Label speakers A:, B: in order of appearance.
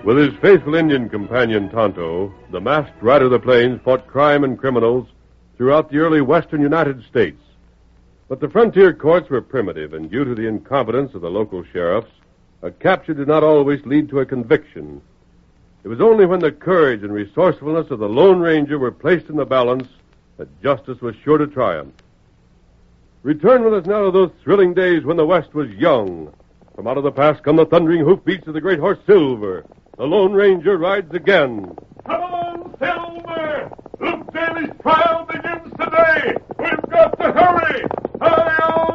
A: With his faithful Indian companion, Tonto, the masked rider of the plains fought crime and criminals throughout the early western United States. But the frontier courts were primitive, and due to the incompetence of the local sheriffs, a capture did not always lead to a conviction. It was only when the courage and resourcefulness of the Lone Ranger were placed in the balance that justice was sure to triumph. Return with us now to those thrilling days when the West was young. From out of the past come the thundering hoofbeats of the great horse Silver. The Lone Ranger rides again.
B: Come on, Silver! Luke Daly's trial begins today! We've got to hurry! Hi-yo!